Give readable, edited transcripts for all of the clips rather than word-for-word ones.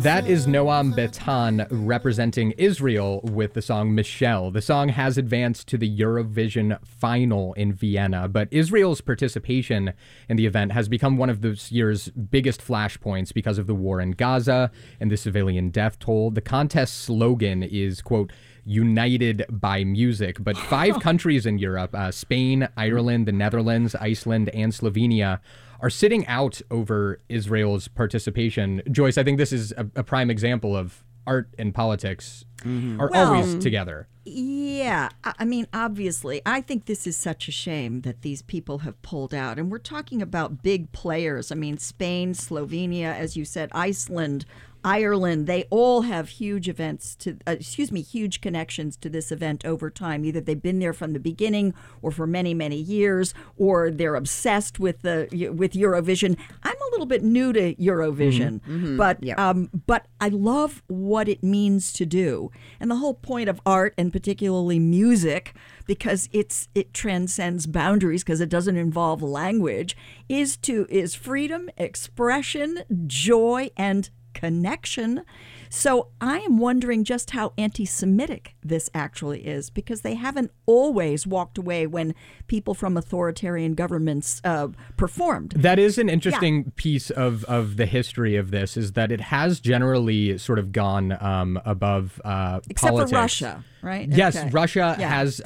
That is Noam Betan representing Israel with the song Michelle. The song has advanced to the Eurovision final in Vienna, but Israel's participation in the event has become one of this year's biggest flashpoints because of the war in Gaza and the civilian death toll. The contest slogan is, quote, united by music, but 5 countries in Europe, Spain, Ireland, the Netherlands, Iceland, and Slovenia, are sitting out over Israel's participation. Joyce, I think this is a prime example of art and politics are always together. Yeah, I mean, obviously, I think this is such a shame that these people have pulled out. And we're talking about big players. I mean, Spain, Slovenia, as you said, Iceland, Ireland, they all have huge huge connections to this event over time. Either they've been there from the beginning or for many, many years, or they're obsessed with Eurovision. I'm a little bit new to Eurovision, but I love what it means to do. And the whole point of art, and particularly music, because it transcends boundaries because it doesn't involve language, is freedom, expression, joy, and connection. So I am wondering just how anti-Semitic this actually is, because they haven't always walked away when people from authoritarian governments performed. That is an interesting piece of the history of this, is that it has generally sort of gone above except politics. for Russia, right? Yes, Okay. Russia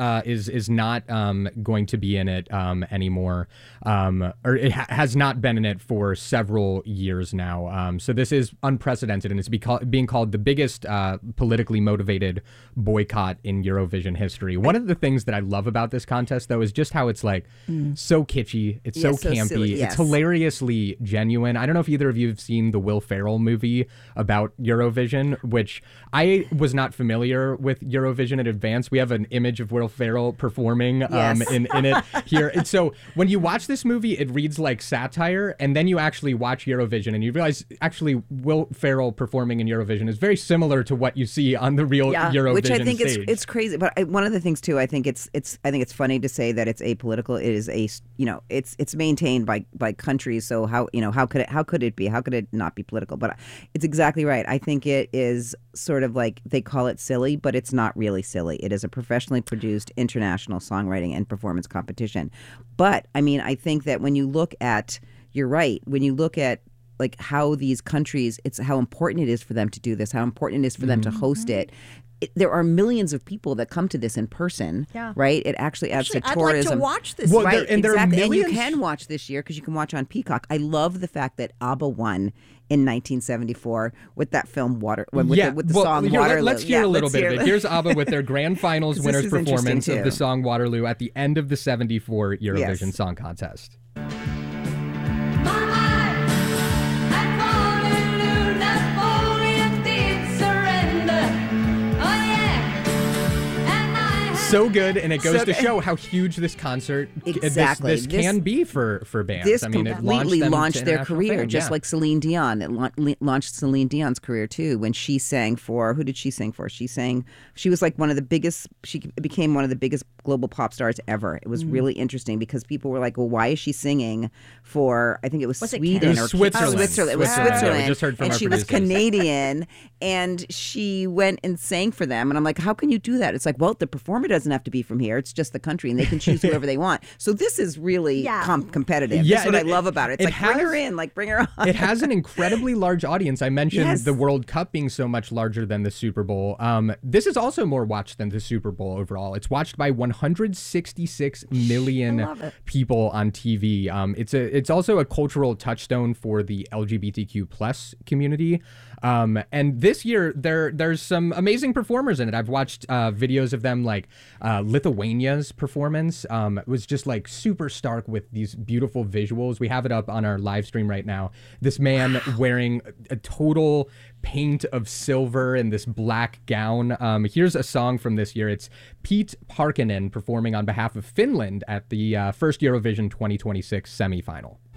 is not going to be in it anymore, or it has not been in it for several years now. So this is unprecedented, and it's being called the biggest politically motivated boycott in Eurovision history. One of the things that I love about this contest, though, is just how it's like so kitschy, it's so campy, silly, yes. it's hilariously genuine. I don't know if either of you have seen the Will Ferrell movie about Eurovision, which I was not familiar with Eurovision in advance. We have an image of Will Ferrell performing in it here. And so when you watch this movie, it reads like satire, and then you actually watch Eurovision and you realize actually Will Ferrell performing in Eurovision is very similar to what you see on the real Eurovision which I think stage. it's crazy. But one of the things too, I think it's funny to say that it's apolitical. It is it's maintained by countries. So how could it be? How could it not be political? But it's exactly right. I think it is sort of like they call it silly, but it's not really silly. It is a professionally produced international songwriting and performance competition. But I mean, I think that when you look at, you're right, when you look at like how these countries, it's how important it is for them to do this, how important it is for them to host it. There are millions of people that come to this in person, right? It actually adds to tourism. I'd like to watch this. Well, right, there are exactly. And you millions. can watch this year because you can watch on Peacock. I love the fact that ABBA won in 1974 with that film with the song Waterloo. Let's hear a little bit of it. Here's ABBA with their grand finals winners is interesting, performance of too. the song Waterloo at the end of the 74 Eurovision Song Contest. So good, and it goes to show how huge this concert this can be for bands. This I mean, it completely launched their career, fame, just like Celine Dion. It launched Celine Dion's career too when she sang for, who did she sing for? She was like one of the biggest, she became one of the biggest global pop stars ever. It was really interesting because people were like, well, why is she singing for, I think it was Sweden or Switzerland. Switzerland. It was Switzerland. Switzerland. Yeah, we just heard from and our she was producers. Canadian, and she went and sang for them. And I'm like, how can you do that? It's like, well, the performer doesn't have to be from here. It's just the country, and they can choose whoever they want. So this is really competitive. Yeah, That's what I love about it. It's like, bring her in, like bring her on. It has an incredibly large audience. I mentioned the World Cup being so much larger than the Super Bowl. This is also more watched than the Super Bowl overall. It's watched by 166 million people on TV. It's also a cultural touchstone for the LGBTQ plus community. And this year there's some amazing performers in it. I've watched videos of them, like Lithuania's performance was just like super stark with these beautiful visuals. We have it up on our live stream right now. This man wearing a total paint of silver in this black gown. Here's a song from this year. It's Pete Parkkinen performing on behalf of Finland at the first Eurovision 2026 semifinal.